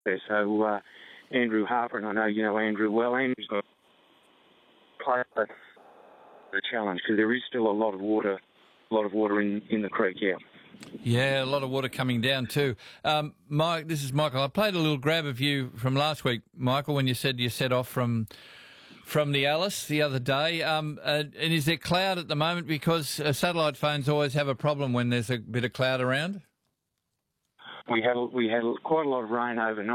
there. So Andrew Harper, and I know you know Andrew well. Andrew's got quite the challenge because there is still a lot of water in the creek. Yeah. Yeah, a lot of water coming down too. Mike, this is Michael. I played a little grab of you from last week, Michael, when you said you set off from the Alice the other day. And is there cloud at the moment? Because satellite phones always have a problem when there's a bit of cloud around. We had quite a lot of rain overnight.